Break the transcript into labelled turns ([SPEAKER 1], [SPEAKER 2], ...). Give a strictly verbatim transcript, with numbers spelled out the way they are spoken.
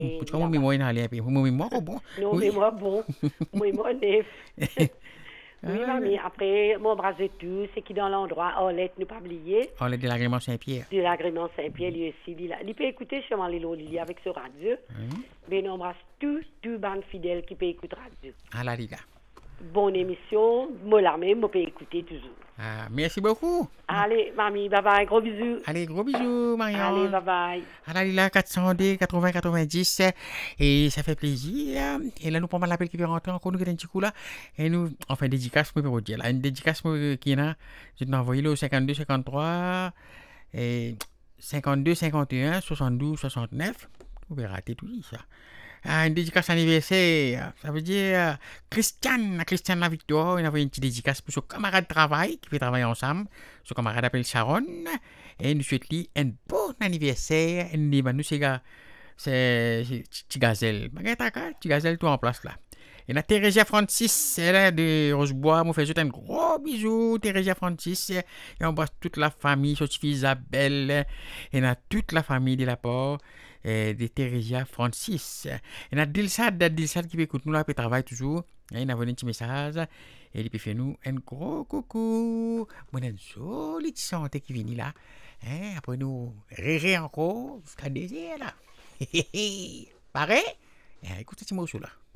[SPEAKER 1] Et
[SPEAKER 2] Pourquoi mon
[SPEAKER 1] là-bas.
[SPEAKER 2] mémoire est allé un peu? Mon mémoire, oh bon.
[SPEAKER 1] Non, mais
[SPEAKER 2] Oui.
[SPEAKER 1] moi, bon. Moi, moi, neuf.
[SPEAKER 2] Ah,
[SPEAKER 1] Oui,
[SPEAKER 2] là.
[SPEAKER 1] mamie. Après, mon bras de tout, c'est qui dans l'endroit, Orlette, ne pas oublier,
[SPEAKER 2] On est de l'agrément Saint-Pierre.
[SPEAKER 1] de l'agrément Saint-Pierre, lui aussi, il, a- il peut écouter chez les Lili avec ce radio.
[SPEAKER 2] Hein?
[SPEAKER 1] Mais on embrasse tous, tous bande fidèles qui peut écouter radio.
[SPEAKER 2] Ah là, les gars.
[SPEAKER 1] Bonne émission, moi la même, moi peux écouter toujours.
[SPEAKER 2] Ah, merci beaucoup.
[SPEAKER 1] Allez, mamie, bye bye, gros bisous.
[SPEAKER 2] Allez, gros bisous,
[SPEAKER 1] Allez,
[SPEAKER 2] Marion.
[SPEAKER 1] bye bye.
[SPEAKER 2] Ah là, il a quatre cent deux, quatre-vingts, quatre-vingt-dix. Et ça fait plaisir. Et là, nous prenons l'appel qui veut rentrer encore, nous avons un petit coup là. Et nous, enfin, dédicace, moi, pour dire là. Une dédicace moi, qui est là. Je t'ai envoyé là au cinquante-deux, cinquante-trois, et cinquante-deux, cinquante et un, soixante-douze, soixante-neuf. Vous verrez rater tout ça. Ah, une dédicace anniversaire, ça veut dire euh, Christiane, Christiane la Victoire, il a envoyé une petite dédicace pour son camarade de travail qui fait travailler ensemble. Son camarade appelle Sharon. Et nous souhaitons lui un bon anniversaire. Et nous disons, nous, c'est gars, c'est petit gazelle. Petit gazelle, tout en place là. Et la Thérésia Francis, elle est de Rosebois, nous faisons un gros bisou, Thérésia Francis. Et on embrasse toute la famille, son fille Isabelle, et on a toute la famille de la part eh, de Thérésia Francis. Et on a Dilsad, Dilsad qui écoute nous là, qui travaille toujours. Et il a envoyé un petit message, et il peut faire nous un gros coucou. Moi, une jolie santé qui vient là. Hein, après nous, rire encore, jusqu'à désir là. Pareil? Eh, écoutez ce morceau là.